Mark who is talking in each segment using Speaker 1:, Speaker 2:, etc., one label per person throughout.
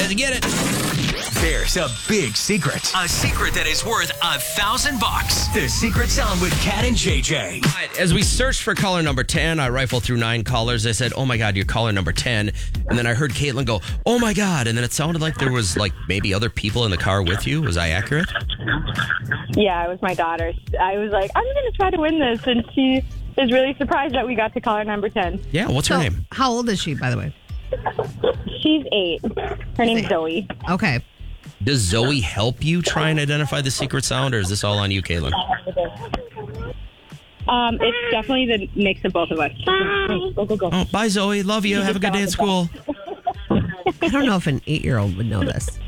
Speaker 1: to get it.
Speaker 2: There's a big secret. A secret that is worth $1,000. The Secret Sound with Kat and JJ.
Speaker 1: All right, as we searched for caller number 10, I rifled through 9 callers. I said, oh my God, you're caller number 10. And then I heard Caitlin go, oh my God. And then it sounded like there was like maybe other people in the car with you. Was I accurate?
Speaker 3: Yeah, it was my daughter. I was like, I'm going to try to win this. And she is really surprised that we got to caller number 10.
Speaker 1: Yeah, what's her name?
Speaker 4: How old is she, by the way?
Speaker 3: She's 8. Her name's Zoe.
Speaker 4: Okay.
Speaker 1: Does Zoe help you try and identify the secret sound, or is this all on you, Caitlin?
Speaker 3: It's definitely the mix of both of us. Go.
Speaker 1: Oh, bye, Zoe. Love you. Have a good day at school.
Speaker 4: I don't know if an 8-year-old would know this.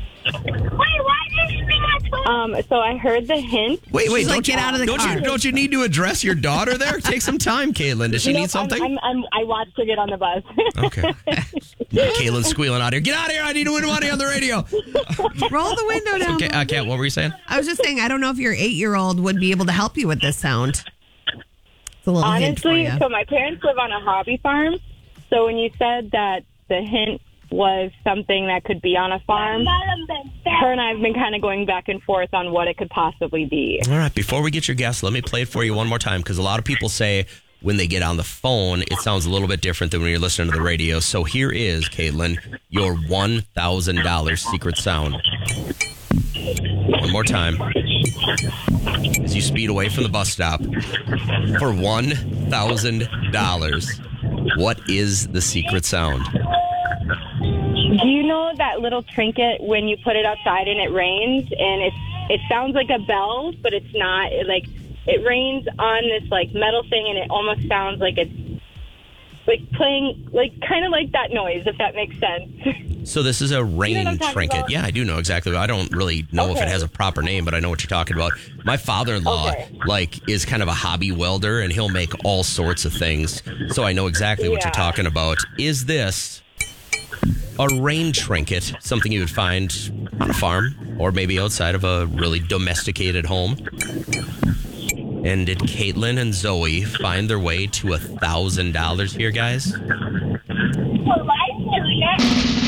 Speaker 3: So I heard the hint.
Speaker 1: Wait,
Speaker 4: She's like,
Speaker 1: don't you
Speaker 4: get out of the car.
Speaker 1: Don't you need to address your daughter there? Take some time, Caitlin. Does she need something?
Speaker 3: I watched her get on the bus.
Speaker 1: Okay. Caitlin's squealing out here. Get out of here. I need to win money on the radio.
Speaker 4: Roll the window down.
Speaker 1: Okay, Kat, what were you saying?
Speaker 4: I was just saying, I don't know if your 8-year-old would be able to help you with this sound. It's a little hint for
Speaker 3: Honestly,
Speaker 4: you.
Speaker 3: so my parents live on a hobby farm. So when you said that the hint was something that could be on a farm, her and I have been kind of going back and forth on what it could possibly be.
Speaker 1: All right, before we get your guess, let me play it for you one more time, because a lot of people say when they get on the phone, it sounds a little bit different than when you're listening to the radio. So here is, Caitlin, your $1,000 secret sound. One more time. As you speed away from the bus stop. For $1,000, what is the secret sound?
Speaker 3: Do you know that little trinket when you put it outside and it rains, and it sounds like a bell, but it's not. It rains on this like metal thing, and it almost sounds like it's like playing, like kind of like that noise, if that makes sense.
Speaker 1: So this is a rain
Speaker 3: You know what I'm talking
Speaker 1: trinket.
Speaker 3: about?
Speaker 1: Yeah, I do know exactly. I don't really know if it has a proper name, but I know what you're talking about. My father-in-law, is kind of a hobby welder, and he'll make all sorts of things. So I know exactly what you're talking about. Is this a rain trinket, something you would find on a farm or maybe outside of a really domesticated home? And did Caitlin and Zoe find their way to $1,000 here, guys?